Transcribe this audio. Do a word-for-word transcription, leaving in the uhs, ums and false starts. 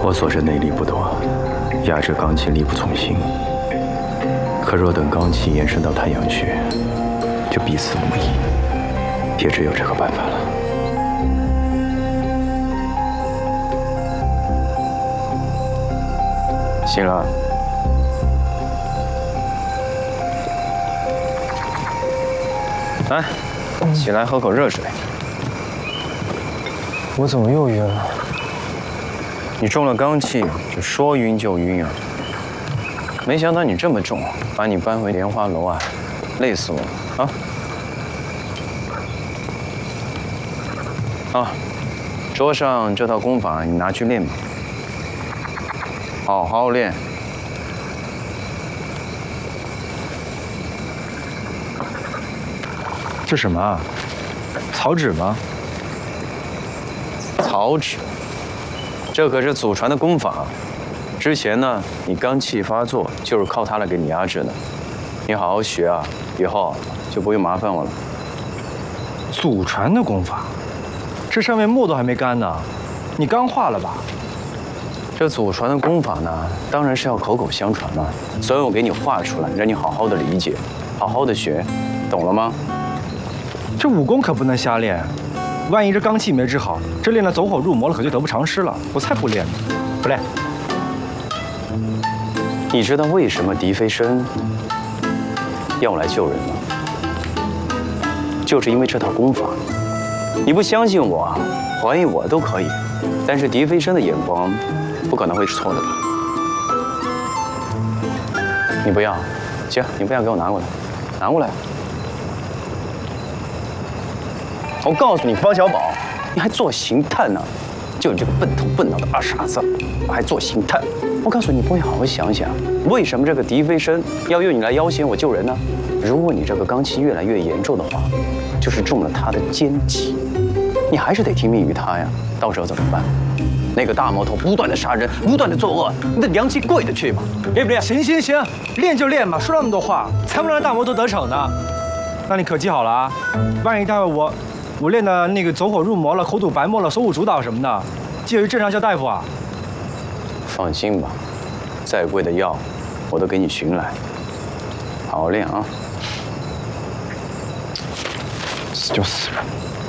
我所知内力不多，压制罡气力不从心。可若等罡气延伸到太阳穴，就必死无疑。也只有这个办法了。醒了。 来，起来喝口热水。 我怎么又晕了？ 你中了罡气，这说晕就晕啊！没想到你这么重，把你搬回莲花楼啊，累死我了啊！啊，桌上这套功法你拿去练吧，好好练。 这什么啊？草纸吗？ 草纸，这可是祖传的功法。之前呢，你罡气发作就是靠它来给你压制的。你好好学啊，以后就不用麻烦我了。 祖传的功法，这上面墨都还没干呢，你刚画了吧？ 这祖传的功法呢，当然是要口口相传了。所以我给你画出来，让你好好的理解，好好的学，懂了吗？ 这武功可不能瞎练，万一这罡气没治好，这练得走火入魔了，可就得不偿失了。我才不练呢，不练。 你知道为什么狄飞升要来救人吗？就是因为这套功法。你不相信我，怀疑我都可以，但是狄飞升的眼光不可能会是错的吧？你不要，行，你不要给我拿过来，拿过来。 我告诉你，方小宝，你还做刑探呢？就你这个笨头笨脑的二傻子，还做刑探！我告诉你，你不会好好想想，为什么这个狄飞升要用你来要挟我救人呢？如果你这个罡气越来越严重的话，就是中了他的奸计，你还是得听命于他呀。到时候怎么办？那个大魔头不断的杀人，不断的作恶，你的良心过意得去吗？练不练？ 行行行，练就练吧，说那么多话，才不能让大魔头得逞呢。那你可记好了啊，万一待会我。 我练的那个走火入魔了，口吐白沫了，手舞足蹈什么的，记得去镇上叫大夫啊。 放心吧，再贵的药我都给你寻来，好好练啊。 死就死了。